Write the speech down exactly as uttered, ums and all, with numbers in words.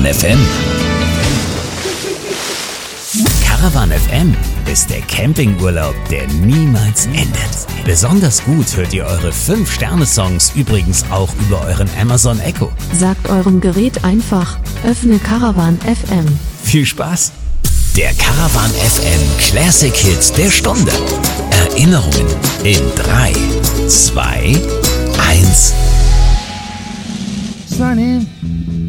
Caravan F M. Caravan F M ist der Campingurlaub, der niemals endet. Besonders gut hört ihr eure fünf Sterne Songs übrigens auch über euren Amazon Echo. Sagt eurem Gerät einfach, öffne Caravan F M. Viel Spaß! Der Caravan F M Classic Hits der Stunde. Erinnerungen in drei, zwei, eins. Sunny